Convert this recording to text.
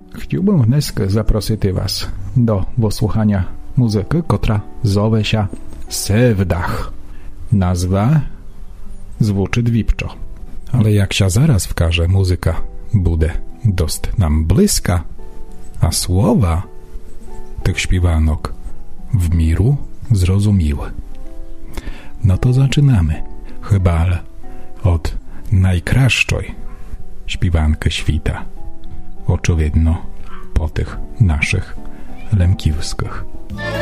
Chciałbym dnes zaprosić was do wysłuchania muzyki, która zowie się Sevdach. Nazwa zvuczy dwipczo. Ale jak się zaraz wkaże, muzyka bude dost nam bliska, a słowa tych śpiewanok w miru zrozumiłe. No to zaczynamy. Chyba od najkraszczej śpiewanki świta. Oczywiście po tych naszych lemkiwskich.